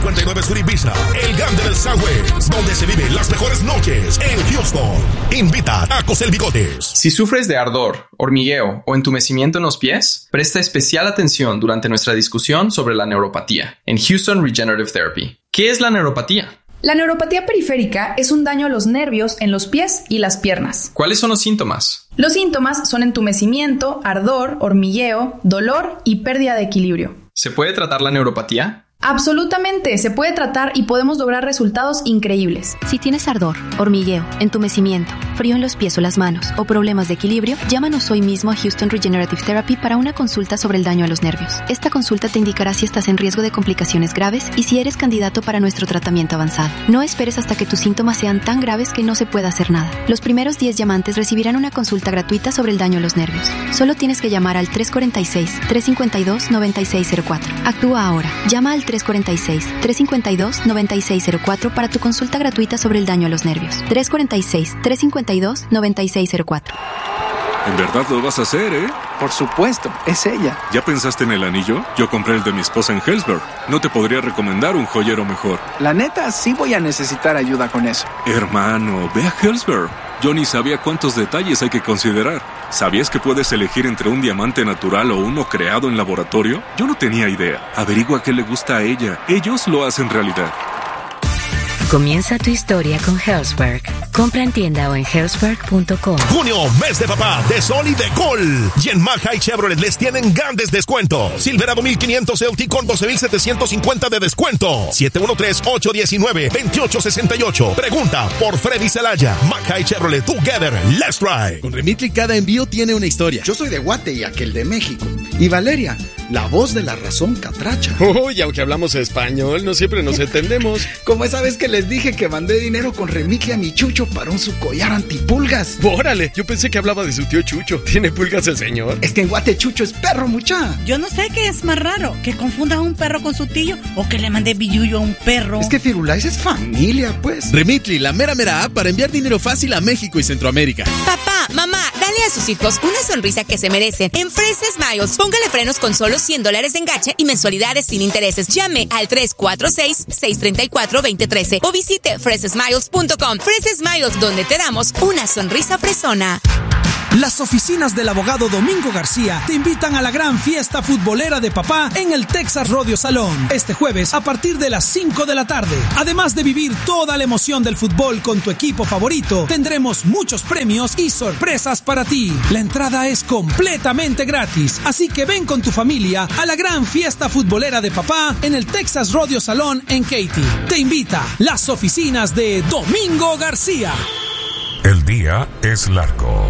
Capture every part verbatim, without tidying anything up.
cincuenta y nueve Sur Ibiza, el Grande del Southwest, donde se viven las mejores noches en Houston. Invita a Cosel Bigotes. Si sufres de ardor, hormigueo o entumecimiento en los pies, presta especial atención durante nuestra discusión sobre la neuropatía en Houston Regenerative Therapy. ¿Qué es la neuropatía? La neuropatía periférica es un daño a los nervios en los pies y las piernas. ¿Cuáles son los síntomas? Los síntomas son entumecimiento, ardor, hormigueo, dolor y pérdida de equilibrio. ¿Se puede tratar la neuropatía? Absolutamente, se puede tratar y podemos lograr resultados increíbles. Si tienes ardor, hormigueo, entumecimiento, frío en los pies o las manos o problemas de equilibrio, llámanos hoy mismo a Houston Regenerative Therapy para una consulta sobre el daño a los nervios. Esta consulta te indicará si estás en riesgo de complicaciones graves y si eres candidato para nuestro tratamiento avanzado. No esperes hasta que tus síntomas sean tan graves que no se pueda hacer nada. Los primeros diez llamantes recibirán una consulta gratuita sobre el daño a los nervios. Solo tienes que llamar al tres cuatro seis, tres cinco dos, nueve seis cero cuatro. Actúa ahora. Llama al tres cuatro seis, tres cinco dos, nueve seis cero cuatro para tu consulta gratuita sobre el daño a los nervios. tres cuatro seis, tres cinco dos, nueve seis cero cuatro. En verdad lo vas a hacer, ¿eh? Por supuesto, es ella. ¿Ya pensaste en el anillo? Yo compré el de mi esposa en Helzberg. No te podría recomendar un joyero mejor. La neta, sí voy a necesitar ayuda con eso. Hermano, ve a Helzberg. Yo ni sabía cuántos detalles hay que considerar. ¿Sabías que puedes elegir entre un diamante natural o uno creado en laboratorio? Yo no tenía idea. Averigua qué le gusta a ella. Ellos lo hacen realidad. Comienza tu historia con Helzberg. Compra en tienda o en helzberg punto com. Junio, mes de papá, de sol y de gol. Y en Maja y Chevrolet les tienen grandes descuentos. Silverado mil quinientos L T con doce mil setecientos cincuenta de descuento. siete uno tres, ocho uno nueve, dos ocho seis ocho. Pregunta por Freddy Celaya. Maja y Chevrolet, together, let's ride. Con Remitly cada envío tiene una historia. Yo soy de Guate y aquel de México. Y Valeria, la voz de la razón catracha. Uy, aunque hablamos español, no siempre nos entendemos. Como esa vez que les dije que mandé dinero con Remitly a mi Chucho para un su collar antipulgas. ¡Órale! Yo pensé que hablaba de su tío Chucho. ¿Tiene pulgas el señor? Es que en Guate Chucho es perro, mucha. Yo no sé qué es más raro, que confundas a un perro con su tío o que le mande billullo a un perro. Es que Firulais es familia, pues. Remitly, la mera mera app para enviar dinero fácil a México y Centroamérica. Papá, mamá, dale a sus hijos una sonrisa que se merecen. En Fresa Smiles, póngale frenos con solo cien dólares de enganche y mensualidades sin intereses. Llame al tres cuatro seis, seis tres cuatro, dos cero uno tres o visite fresa smiles punto com. Fresa Smiles, donde te damos una sonrisa fresona. Las oficinas del abogado Domingo García te invitan a la gran fiesta futbolera de papá en el Texas Rodeo Salón este jueves a partir de las cinco de la tarde. Además de vivir toda la emoción del fútbol con tu equipo favorito, tendremos muchos premios y sorpresas para ti. La entrada es completamente gratis, así que ven con tu familia a la gran fiesta futbolera de papá en el Texas Rodeo Salón en Katy. Te invita las oficinas de Domingo García. El día es largo.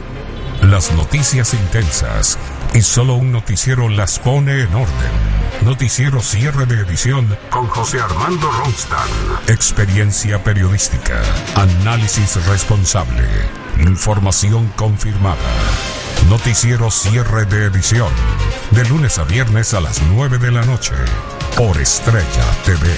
Las noticias intensas y solo un noticiero las pone en orden. Noticiero cierre de edición con José Armando Ronstadt. Experiencia periodística, análisis responsable, información confirmada. Noticiero cierre de edición de lunes a viernes a las nueve de la noche por Estrella T V.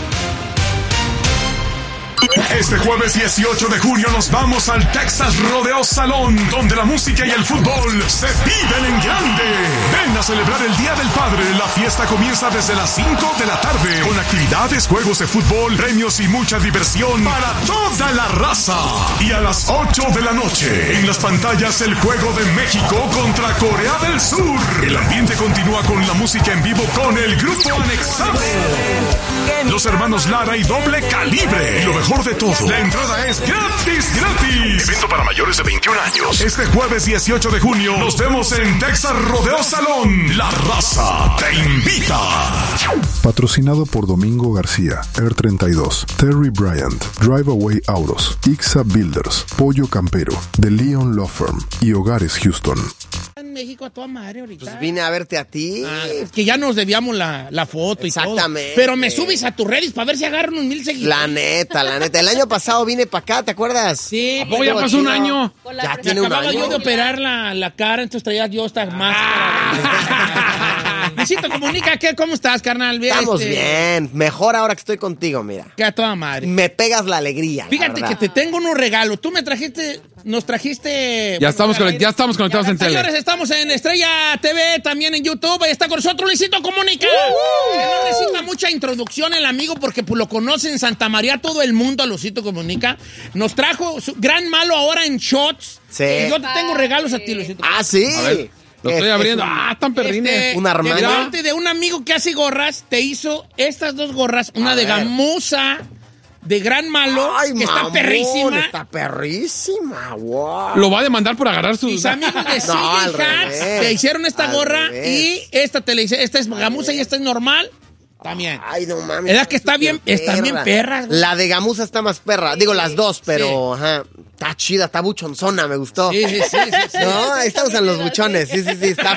Este jueves dieciocho de junio nos vamos al Texas Rodeo Salón, donde la música y el fútbol se viven en grande. Ven a celebrar el Día del Padre. La fiesta comienza desde las cinco de la tarde, con actividades, juegos de fútbol, premios y mucha diversión para toda la raza. Y a las ocho de la noche, en las pantallas, el juego de México contra Corea del Sur. El ambiente continúa con la música en vivo con el grupo Anexado, los hermanos Lara y Doble Calibre. Y lo mejor de todo, la entrada es gratis, gratis. Evento para mayores de veintiún años. Este jueves dieciocho de junio nos vemos en Texas Rodeo Salón. La raza te invita. Patrocinado por Domingo García, Air treinta y dos, Terry Bryant, Drive Away Autos, Ixa Builders, Pollo Campero, The Leon Law Firm y Hogares Houston. En México a toda madre ahorita. Pues vine a verte a ti. Ah, que ya nos debíamos la, la foto y todo. Exactamente. Pero me subes a tus redes para ver si agarro unos mil seguidores. La neta, la neta. El año pasado vine para acá, ¿te acuerdas? Sí. ¿A poco ya pasó chido. un año? Ya Me tiene un acababa año. yo de operar la, la cara, entonces traía yo esta máscara. Luisito Comunica, ¿qué? ¿Cómo estás, carnal? Bien, Estamos este, bien. Mejor ahora que estoy contigo, mira. Que a toda madre. Me pegas la alegría. Fíjate la que te tengo unos regalos. Tú me trajiste, nos trajiste... Ya, bueno, estamos, conect- ya estamos conectados en tele. Señores, estamos en Estrella T V, también en YouTube. Ahí está con nosotros Luisito Comunica. Uh, uh, no necesita mucha introducción el amigo porque pues, lo conoce en Santa María todo el mundo a Luisito Comunica. Nos trajo su Gran Malo ahora en shots. Sí. Y yo te tengo regalos a ti, Luisito. Ah, sí. A ver, lo estoy Es- abriendo. es un- Ah, tan perrines. Este, Un Armani. de parte de un amigo que hace gorras, te hizo estas dos gorras, una A de ver. gamuza, de Gran Malo, Ay, que mamón, está perrísima. Está perrísima, wow. Lo va a demandar por agarrar sus... Mis amigos de No, al C J Hats revés. te hicieron esta Al gorra revés. y esta te la hice, esta es gamuza y esta es normal. También. Ay, no mames. ¿Verdad que está bien, súper están bien perras, güey? La de gamuza está más perra. Digo, las dos, pero ajá. Está chida, está buchonzona, me gustó. Sí, sí, sí, sí, sí. No, ahí estamos en los buchones. Sí, sí, sí, está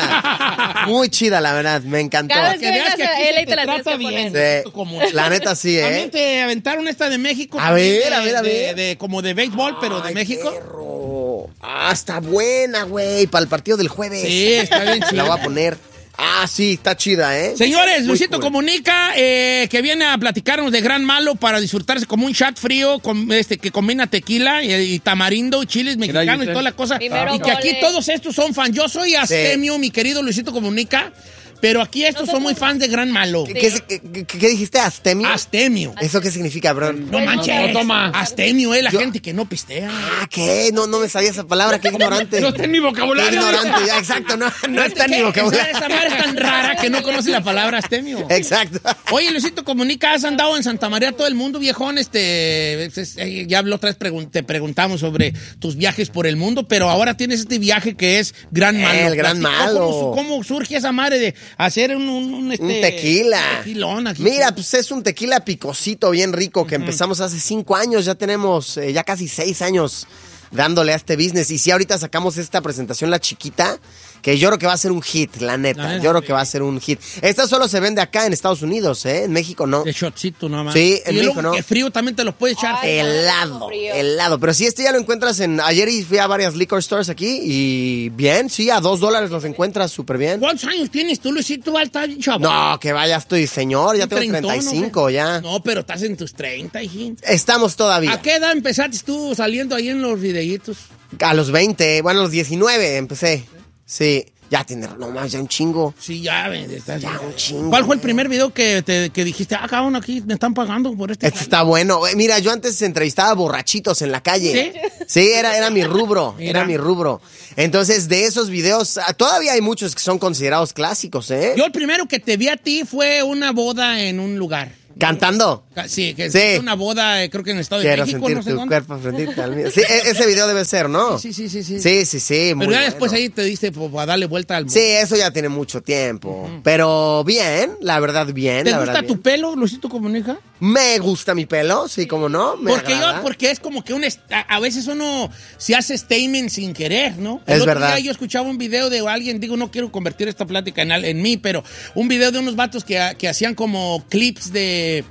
perra. Muy chida, la verdad, me encantó. Cada vez Que que veas vengas que a aquí L se A te la tienes trata que bien. poner. Sí. Como- La neta sí, También ¿eh? te aventaron esta de México. A ver, también a ver, a de- ver. de- de- como de béisbol, pero de Ay, México. perro. Ah, está buena, güey, para el partido del jueves. Sí, está bien chida. La voy a poner. Ah, sí, está chida, ¿eh? Señores, Muy Luisito cool. Comunica, eh, que viene a platicarnos de Gran Malo para disfrutarse como un chat frío con, este, que combina tequila y, y tamarindo, chiles mexicanos y toda la cosa. Primero Y que aquí mole. todos estos son fans. Yo soy Astemio, mi querido Luisito Comunica, pero aquí estos son muy fans de Gran Malo. ¿Qué, qué- qué- qué- qué dijiste? ¿Astemio? Astemio. ¿Eso qué significa, bro? No manches. no, toma. Astemio, eh, la Yo- gente que no pistea. Ah, ¿qué? No, no me sabía esa palabra, qué ignorante. No está en mi vocabulario. Qué ignorante, ya, exacto, no, no está en mi ¿Qué? vocabulario. Esa, esa madre es tan rara que no conoce la palabra Astemio. Exacto. Oye, Luisito Comunica, has andado en Santa María todo el mundo, viejón. Este, es- es- eh, ya la otra vez pregun- te preguntamos sobre tus viajes por el mundo, pero ahora tienes este viaje que es Gran Malo. El Gran Platica, Malo. ¿Cómo, su- cómo surge esa madre de hacer un, un, un, este, Un tequila. un tequilón aquí? Mira, pues es un tequila picosito bien rico que empezamos hace cinco años. Ya tenemos eh, ya casi seis años dándole a este business. Y sí, ahorita sacamos esta presentación, la chiquita, que yo creo que va a ser un hit, la neta. La neta, Yo creo sí. que va a ser un hit. Esta solo se vende acá en Estados Unidos, ¿eh? En México no. De shotcito nomás. Sí, en y luego México, ¿no? que frío también te lo puedes echar. Ay, Helado, frío. helado. Pero sí, este ya lo encuentras en... Ayer y fui a varias liquor stores aquí y bien, sí, a dos dólares los encuentras súper bien. ¿Cuántos años tienes tú, Luisito? Alta, chavo. No, que vaya, estoy señor, ya Un tengo treintón, treinta y cinco ¿no? ya. No, pero estás en tus treinta, hijín. Estamos todavía. ¿A qué edad empezaste tú saliendo ahí en los videitos? A los veinte, bueno, a los diecinueve empecé. Sí, ya tiene, no más, ya un chingo. Sí, ya, ven, estás Ya un chingo. ¿Cuál fue el primer video que, te, que dijiste, ah, cabrón, aquí me están pagando por este? Este está bueno. Eh, Mira, yo antes entrevistaba borrachitos en la calle. ¿Sí? Sí, era, era mi rubro, Mira. era mi rubro. Entonces, de esos videos, ah, todavía hay muchos que son considerados clásicos, ¿eh? Yo el primero que te vi a ti fue una boda en un lugar. Cantando. Ca- Sí, que Sí. fue una boda, eh, creo que en el Estado de Quiero México, sentir no sé tu dónde. cuerpo frente al mío. Sí, e- ese video debe ser, ¿no? Sí, sí, sí, sí. Sí, sí, sí, muy Pero ya bueno. después ahí te diste pues, a darle vuelta al mundo. Sí, eso ya tiene mucho tiempo. Pero bien, la verdad, bien. ¿Te la gusta verdad, tu bien. pelo, Luisito Comunica? Me gusta mi pelo, sí, como no. Me Porque agrada. yo, porque es como que un est- a, a veces uno se hace statement sin querer, ¿no? Es El otro verdad. día yo escuchaba un video de alguien, digo, no quiero convertir esta plática en, al- en mí, pero un video de unos vatos que, que hacían como clips de,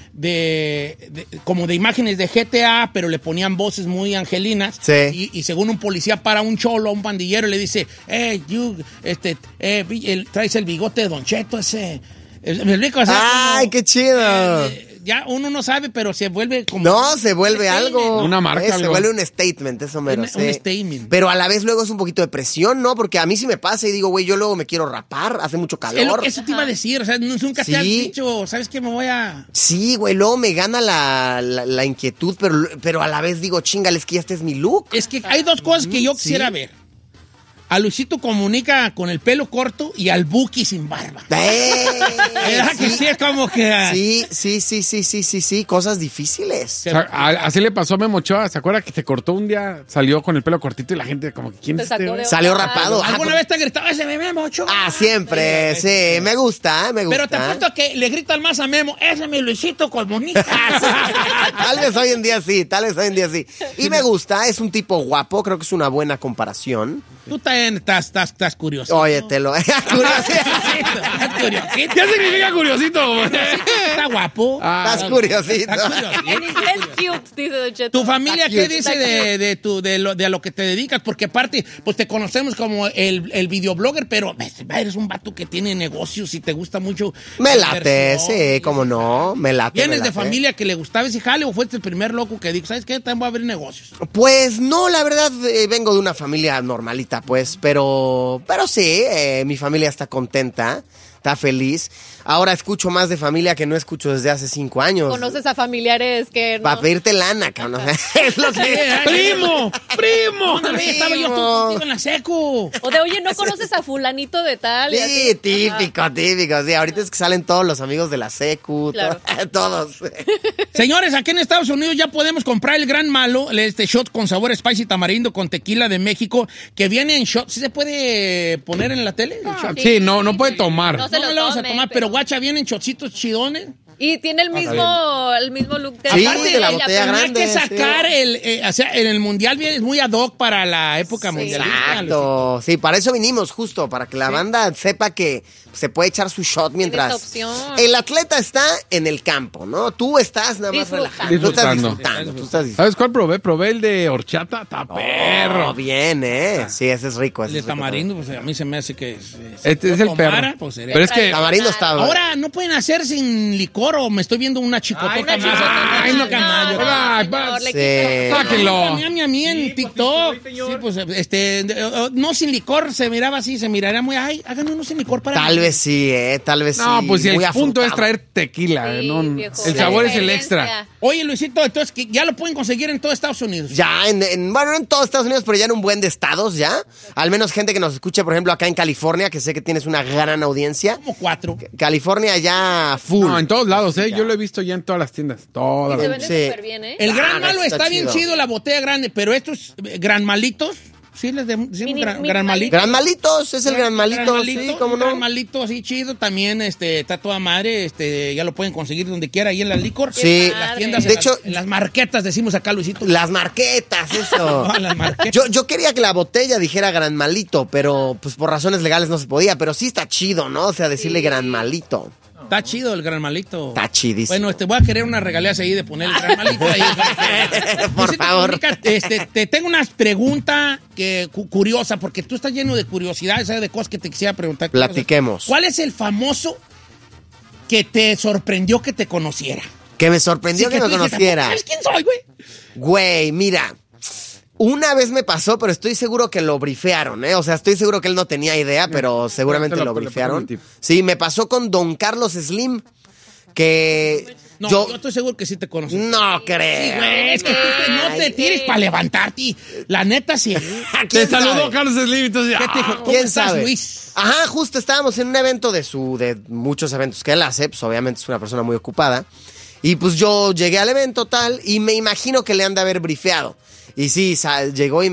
de, de- como de imágenes de G T A, pero le ponían voces muy angelinas. Sí. Y, y según un policía para un cholo, un pandillero, le dice, eh, you, este, eh, vi- el- traes el bigote de Don Cheto ese. El- ¿Me explico? O sea, ¡Ay, como- qué chido! eh, ya uno no sabe, pero se vuelve como... No, se vuelve un algo. statement. Una marca, Eh, Se algo. vuelve un statement, eso mero. Un- sí. un statement. Pero a la vez luego es un poquito de presión, ¿no? Porque a mí sí me pasa y digo, güey, yo luego me quiero rapar, hace mucho Es lo calor. que eso te iba a decir, o sea, nunca Sí. te has dicho, ¿sabes qué? Me voy a... Sí, güey, luego me gana la, la, la inquietud, pero, pero a la vez digo, chingales, que ya este es mi look. Es que hay dos cosas que yo Sí. quisiera ver. A Luisito Comunica con el pelo corto y al Buki sin barba. ¡Eh! ¿Verdad que sí? Es como que... Sí, sí, sí, sí, sí, sí, sí, cosas difíciles. O sea, a- así le pasó a Memo Ochoa. ¿Se acuerda que se cortó un día? Salió con el pelo cortito y la gente como que ¿quién Se es este, sacó güey? de- Salió Ah, rapado. Ah, ¿Alguna por- vez te han gritado ese Memo Ochoa? Ah, siempre, sí, me gusta, eh, me gusta. Pero te apuesto que le gritan más a Memo, ese es mi Luisito Comunica. Tal vez hoy en día sí, tal vez hoy en día sí. Y me gusta, es un tipo guapo, creo que es una buena comparación. Tú también estás, estás, estás curioso. Oye, te lo... Curiosidad. Estás curiosito. ¿Qué significa curiosito? güey? Está guapo. Ah, estás curiosito. Está curiosito. En inglés, cute, dice Don Cheto. ¿Tu familia Está qué cute. dice de, de, tu, de, lo, de a lo que te dedicas? Porque aparte, pues te conocemos como el, el videoblogger, pero eres un vato que tiene negocios y te gusta mucho. Me late, sí, cómo no, me late. ¿Vienes me de late. familia que le gustaba ese jale o fuiste el primer loco que dijo, ¿sabes qué? También voy a abrir negocios. Pues no, la verdad, eh, vengo de una familia normalita, pues, pero, pero sí, eh, mi familia está contenta, está feliz. Ahora escucho más de familia que no escucho desde hace cinco años. Conoces a familiares que no. Para pedirte lana, cabrón. Es lo que... ¡Primo! ¡Primo! Primo. Estaba yo contigo en la secu. O de, oye, ¿no conoces a fulanito de tal? Y Sí, así. típico, Ajá. típico. Sí, ahorita es que salen todos los amigos de la secu, Claro. to- todos. Señores, aquí en Estados Unidos ya podemos comprar el Gran Malo, este shot con sabor spicy tamarindo con tequila de México, que viene en shot. ¿Sí se puede poner en la tele? Ah, sí, no, no puede tomar. No se No, lo no lo vamos a tome, tomar, pero guacha, vienen shotcitos chidones. Y tiene el mismo, el mismo look de Sí, aparte de la ella, botella pero- Hay que grande, sacar sí. el, eh, o sea, en el mundial viene es muy ad hoc para la época mundialista. Exacto. Sí, para eso vinimos, justo, para que la banda sepa que se puede echar su shot mientras... opción. El atleta está en el campo, ¿no? Tú estás nada más relajado. Tú estás Disfrutando. disfrutando. Tú estás disfrutando. ¿Sabes cuál probé? Probé el de horchata. Está perro. Oh, bien, ¿eh? Sí, ese es rico. El Ese de es rico tamarindo, pues a mí se me hace que... es- es- Este es yo el perro. tomara, pues, sería- Pero es que... Tamarindo está... Ahora no pueden hacer sin licor o me estoy viendo una chicotota Ay, más. ay, no, no, camayo. no, Ay, señor, va- le Sí. quito. Sáquenlo. A mí, a mí en TikTok. Sí, pues, este, eh, no sin licor se miraba así, se miraría muy, ay, hagan uno sin licor para Tal mí. vez sí, ¿eh? Tal vez No, sí. pues si el Muy punto es afrutado. traer tequila. Sí, ¿no? viejo. El Sí. sabor es el Experiencia. extra. Oye, Luisito, entonces que ya lo pueden conseguir en todo Estados Unidos. Ya, en, en- bueno, no en todos Estados Unidos, pero ya en un buen de estados, ya. Al menos gente que nos escuche, por ejemplo, acá en California, que sé que tienes una gran audiencia. Como cuatro. California ya full. No, en todos lados, ¿eh? Yo lo he visto ya en todas las tiendas. Todas Se las vende Sí. súper bien, ¿eh? El gran Ah, malo está está, bien chido. chido, la botella grande, pero estos eh, gran malitos, sí les decimos Mini- gran, mini gran malito. Gran malitos, es el gran malito, Gran sí, cómo un gran no. malito así chido, también este, está toda madre, este, ya lo pueden conseguir donde quiera, ahí en las licor. Sí. En las tiendas, De en, hecho- las, en las marquetas, decimos acá, Luisito. Las marquetas, eso. No, las marquetas. Yo, yo quería que la botella dijera gran malito, pero pues por razones legales no se podía. Pero sí está chido, ¿no? O sea, decirle gran malito. Está chido el gran malito. Está chidísimo. Bueno, este, voy a querer unas regalías ahí de poner el gran malito ahí. Por Luisito favor. Comunica, este, te tengo una pregunta que, cu- curiosa, porque tú estás lleno de curiosidades, ¿sabes? De cosas que te quisiera preguntar. Platiquemos. ¿Cuál es el famoso que te sorprendió que te conociera? Que me sorprendió Sí, que, que me tú dijiste, conociera. ¿sabes quién soy, güey? Güey, mira. Una vez me pasó, pero estoy seguro que lo brifearon, ¿eh? O sea, estoy seguro que él no tenía idea, pero seguramente Te lo lo- te lo brifearon. permití. Sí, me pasó con Don Carlos Slim, que No, yo... yo, estoy seguro que sí te conocí. No creo. Sí, güey, es que tú te- no te Ay, tires para levantarte. La neta, sí. ¿Quién Te saludó sabe? Carlos Slim, entonces... ¿Qué te dijo? ah, ¿Cómo ¿Quién estás, sabe? Luis? Ajá, justo estábamos en un evento de su, de muchos eventos que él hace, pues obviamente es una persona muy ocupada. Y pues yo llegué al evento tal, y me imagino que le han de haber brifeado. Y sí, sa- llegó y